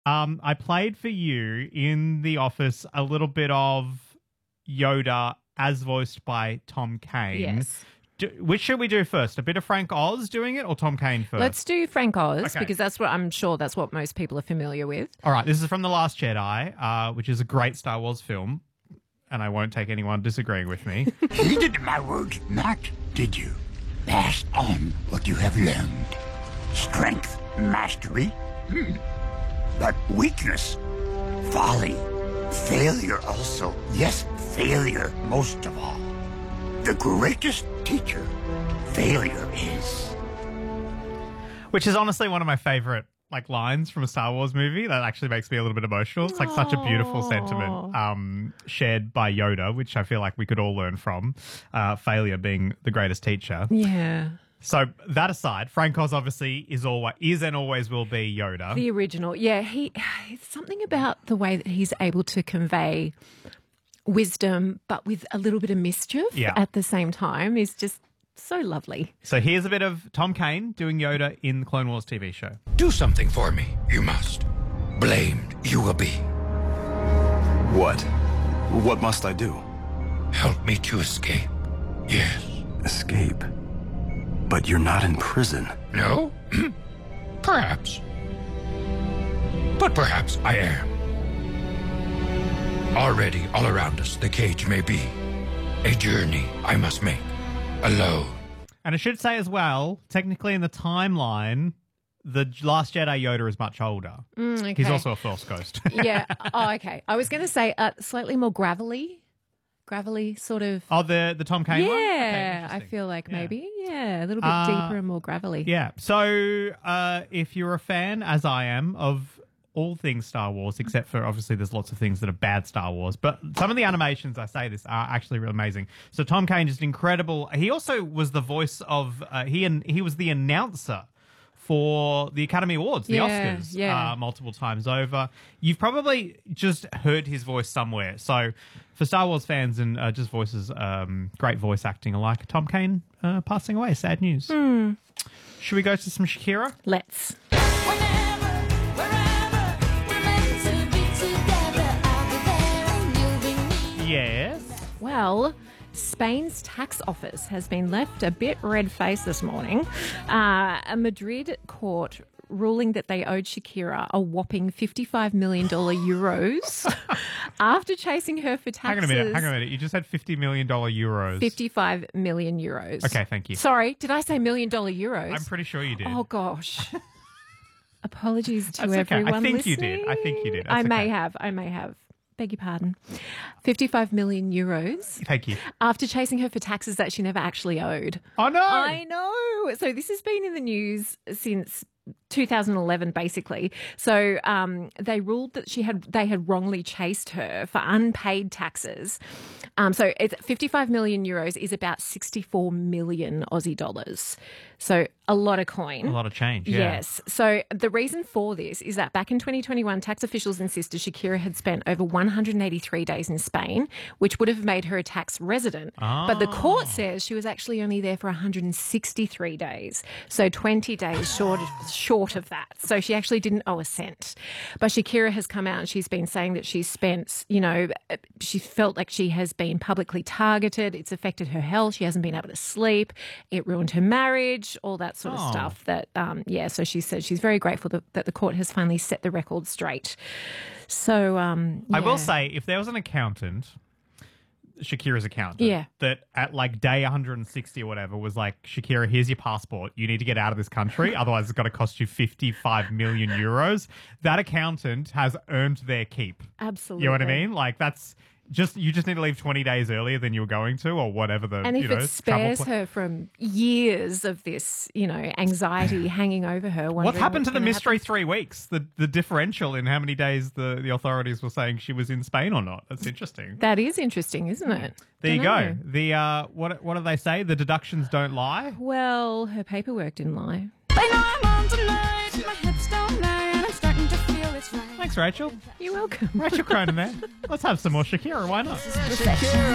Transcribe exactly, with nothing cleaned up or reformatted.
Um, I played for you in The Office a little bit of Yoda as voiced by Tom Kane. Yes. Do, which should we do first? A bit of Frank Oz doing it or Tom Kane first? Let's do Frank Oz Okay. because that's what I'm sure that's what most people are familiar with. All right, this is from The Last Jedi, uh, which is a great Star Wars film, and I won't take anyone disagreeing with me. Heeded my words not, did you? Pass on what you have learned. Strength, mastery, hmm. But weakness, folly, failure also. Yes, failure most of all. The greatest teacher, failure is. Which is honestly one of my favorite like lines from a Star Wars movie. That actually makes me a little bit emotional. It's like such a beautiful sentiment um, shared by Yoda, which I feel like we could all learn from. Uh, failure being the greatest teacher. Yeah. So that aside, Frank Oz obviously is always is and always will be Yoda. The original. Yeah, he it's something about the way that he's able to convey wisdom but with a little bit of mischief Yeah. at the same time is just so lovely. So here's a bit of Tom Kane doing Yoda in the Clone Wars T V show. Do something for me, you must. Blamed you will be. What? What must I do? Help me to escape. Yes. Escape? But you're not in prison. No? Perhaps. But perhaps I am. Already all around us the cage may be. A journey I must make. Alone. And I should say as well, technically in the timeline, the Last Jedi Yoda is much older. Mm, okay. He's also a Force Ghost. Yeah. Oh, okay. I was going to say uh, slightly more gravelly. Gravelly sort of. Oh, the, the Tom Kane one? Okay, Yeah, I interesting. feel like Yeah. maybe. Yeah, a little bit Uh, deeper and more gravelly. Yeah. So uh, if you're a fan, as I am, of all things Star Wars, except for obviously there's lots of things that are bad Star Wars, but some of the animations, I say this, are actually really amazing. So Tom Kane is incredible. He also was the voice of, uh, he and he was the announcer for the Academy Awards, the Yeah, Oscars, yeah. Uh, multiple times over. You've probably just heard his voice somewhere. So for Star Wars fans and uh, just voices, um, great voice acting alike, Tom Kane uh, passing away. Sad news. Hmm. Should we go to some Shakira? Let's. Yes. Well, Spain's tax office has been left a bit red-faced this morning. Uh, a Madrid court ruling that they owed Shakira a whopping fifty-five million dollars euros after chasing her for taxes. Hang on a minute. Hang on a minute. You just had fifty million dollars euros. fifty-five million euros. Okay, thank you. Sorry, did I say million dollar euros? I'm pretty sure you did. Oh, gosh. Apologies to That's okay. I everyone think you listening. did. I think you did. I That's may okay. have. I may have. Beg your pardon. fifty-five million euros Thank you. after chasing her for taxes that she never actually owed. Oh, no. I know. So this has been in the news since two thousand eleven, basically. So um, they ruled that she had they had wrongly chased her for unpaid taxes. Um, so it's fifty-five million euros is about sixty-four million Aussie dollars. So a lot of coin. A lot of change, yeah. Yes. So the reason for this is that back in twenty twenty-one, tax officials insisted Shakira had spent over one hundred eighty-three days in Spain, which would have made her a tax resident. But the court says she was actually only there for one hundred sixty-three days. So twenty days short, short of that. So she actually didn't owe a cent. But Shakira has come out and she's been saying that she's spent, you know, she felt like she has been publicly targeted. It's affected her health. She hasn't been able to sleep. It ruined her marriage, all that sort of Oh. stuff. That, um, yeah, so she said she's very grateful that, that the court has finally set the record straight. So, um, I will yeah. say, if there was an accountant, Shakira's accountant, Yeah. that at like day one hundred sixty or whatever was like, Shakira, here's your passport. You need to get out of this country. Otherwise, it's going to cost you fifty-five million euros. That accountant has earned their keep. Absolutely. You know what I mean? Like, that's just, you just need to leave twenty days earlier than you were going to or whatever the, And if you know, it spares travel pla- her from years of this, you know, anxiety hanging over her. What wondering happened to what's the gonna mystery happen. three weeks? The the differential in how many days the, the authorities were saying she was in Spain or not? That's interesting. That is interesting, isn't it? There you Dunno. go. The uh, what what do they say? The deductions don't lie. Well, her paperwork didn't lie. Thanks, Rachel. You're welcome. Rachel Cronin there. Let's have some more Shakira. Why not?